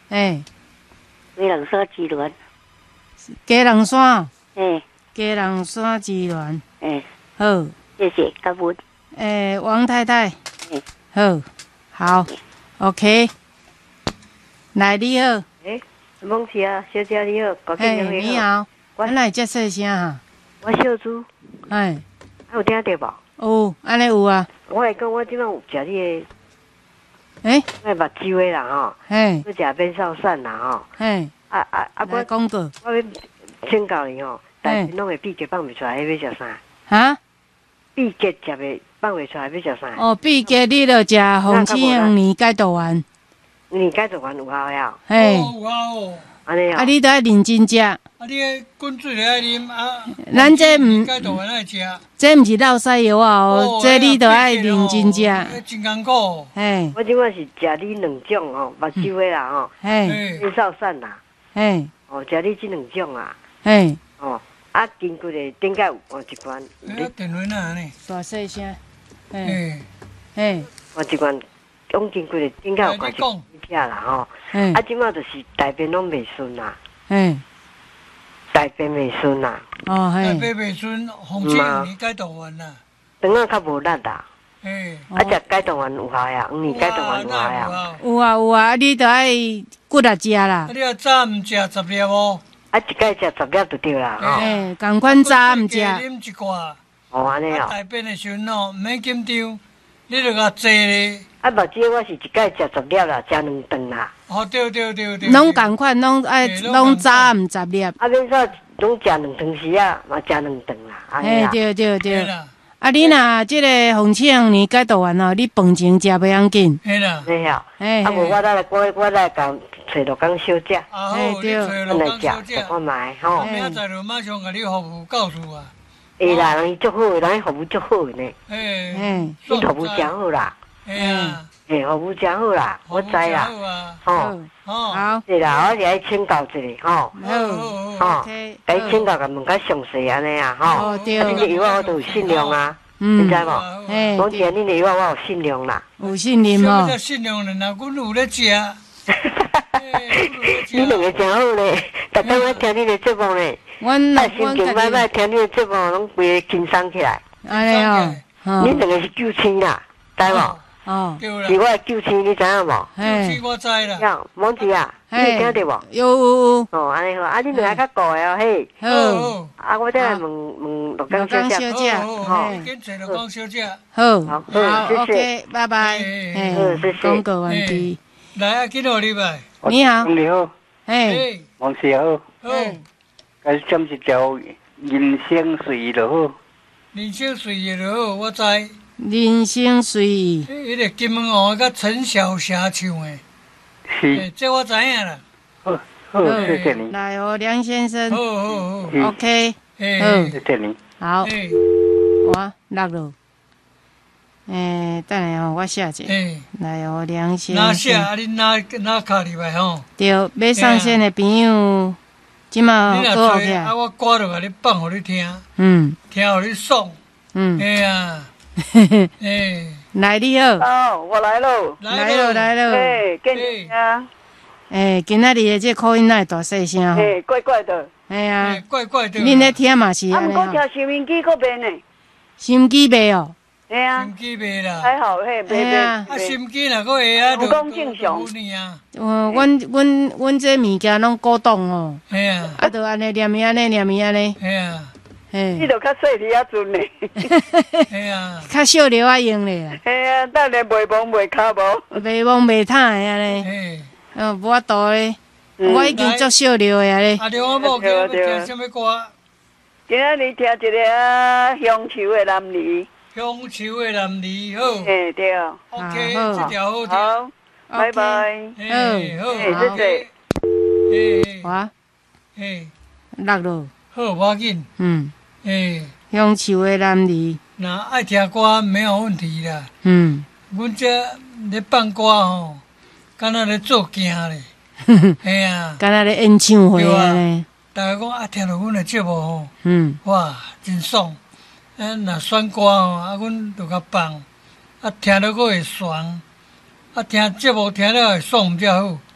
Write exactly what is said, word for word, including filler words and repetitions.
哎， 鸡卵山鸡卵， 鸡卵山， 哎鸡卵山鸡卵， 哎， 好， 谢谢，感恩。 诶，王太太， 嗯， 好，好 ，OK， 来你好， 哎，蒙奇啊，小姐你好，高兴嘿，你好， 我咱来接细声哈， 我小猪， 哎， 有听到无？ 有，安尼有啊， 我来讲，我即摆有食你的， 诶， 我目睭的啦吼， 嘿， 要食变少散啦吼， 嘿， 啊啊啊！ 来我讲过， 我要请教你吼，但是拢会闭结放袂出来，要食啥？ 哈？ 闭结食袂放袂出来，要食啥？ 哦，毕业你就食红青黄年解毒丸， 你解毒丸有效了， 嘿， 有啊哦， 安尼哦。 啊，你都要认真食， 啊，你迄滚水爱啉啊， 咱这毋解毒丸爱食， 这毋是落屎药啊哦，这你都爱认真食， 真艰苦。 嘿， 我即摆是食你两种吼，目睭的啦吼， 嘿， 变少散啦， 嘿， 哦，食你即两种啊， 嘿， 哦，啊，筋骨的顶盖有换一罐， 哎，电话哪呢？ 大细声，嘿， 哎， 嘿， 换一罐，用筋骨的顶盖有换一罐片啦吼， 嘿啊，即摆就是大便拢袂顺啦， 嘿， 大便袂顺啦， 哦台嘿， 北北村红青你解毒丸啦， 肠仔较无力啦， 哎， 啊，食解毒丸有效呀，黄年解毒丸有效呀， 有啊有啊，你都爱骨力食啦啊，，你啊早毋食十粒哦， 啊，一摆食十粒就对啦吼， 嘿，共款早毋食， 啉一罐， 哦安尼哦， 大便的时阵哦，毋免紧张，你著甲坐咧， 啊，目睭我是一摆食十粒啦，食两顿啦， 哦，对对对对， 拢共款，拢爱拢早毋十粒， 啊，免说拢食两顿时啊，嘛食两顿啦，安尼嘿， 啦。 对对对对。 啦， 啊，你若即个红青黄年解毒丸哦，你饭前食袂要紧， 嘿啦， 你晓， 嘿啊，无我来我我来共找落工小食， 啊好，你对找咱落工小来食， 姐， 我买吼。 明仔载就马上甲你服务告诉啊， 会啦，人伊足好的，人伊服务足好的呢， 哎， 嘿， 你服务真好啦， 哎呀， 嘿，服务真好啦，我知啦， 好啊， 吼， 哦， 好， 是啦，我是爱请教一下吼， 好， 吼， ，OK， 该请教甲问较详细安尼啊，吼， 哦啊，恁的对， 药我都有信用啊，你嗯知，无？ 嘿， 讲起来，恁的药我有信用啦， 有信任哦什么叫，信用人啊？阮有咧食， 你两个真好咧，逐工爱听你的节目咧。 阮啊，心阮家情歹歹， 己听你的节目，拢规个轻松起来。 安尼哦， 你哦两个是救星啦，知无？ 哦， 对啦是，我的救星，你知影无？ 嘿， 我知啦， 呀，蒙子啊，你嘿有听到无？ 有有有， 哦，安尼好，啊，你两个较顾的哦，嘿。 好， 啊，我再来问问陆刚小姐。 小姐好， 嘿跟找落工小姐， 好， 好好谢谢 ，OK，拜拜， 嗯嘿谢谢， 广告完毕， 来啊，今日礼拜， 你好， 你好， 嘿， 哎， 王师好， 好， 该点一条人生随意就好。 人生随意就好，我知。 人生随意， 迄个金门河甲陈小霞唱的， 是， 这我知影啦。 好，好，谢谢你， 来哦，梁先生好好好， 嗯 ，OK， 哎谢谢你。 好， 哎我落落，诶，等下哦，我写者， 哎， 来哦，梁先哪写生， 啊？你哪哪卡入来吼？ 对，要上线的朋友，即马你若过起做啊，我歌就甲你放互你听， 嗯听互你爽。 嗯， 哎呀，哎， 来你好， 哦，我来喽。 来了来了， 哎，见你啊。 诶，今仔日的这口音哪会大细声吼？ 哎，怪怪的。 哎呀哎，，怪怪的。 恁咧听嘛是啊， 安尼吼， 毋过听收音机嗰边呢。 心机袂哦， 哎呀， 心机袂啦。 还好嘿，袂哎呀袂。 啊，心机若个会啊， 不讲正常有你啊。 呃，阮阮阮这物件拢古董哦， 哎呀， 啊，就安尼念伊安尼念伊安尼， 哎呀， 你嘿， 著较细滴啊阵呢。 哎呀， 较少了啊用咧啦， 哎呀，等下袂忙袂卡无。 袂忙袂叹的安尼， 哎， 呃，无法度咧， 嗯我已经足少了的啊咧， 啊，对我某今日要听什么歌？ 今仔日听一个啊，乡愁的男儿。 乡愁的男儿，好哎，对。 ，OK， 好这条好听。 好，拜拜。 哎，好， 哎，谢谢。 哎， 我哎， 落落， 好，无要紧。 嗯， 哎， 乡愁的男儿， 那爱听歌没有问题啦。 嗯， 阮这咧放歌吼，敢若咧做行咧。哎呀， 敢若咧演唱会安尼， 大家讲啊，听到阮的节目吼， 嗯， 哇，真爽。啊，若选歌吼，啊，阮就甲放，啊，听了佫会爽，啊，听节目听了会爽，才好。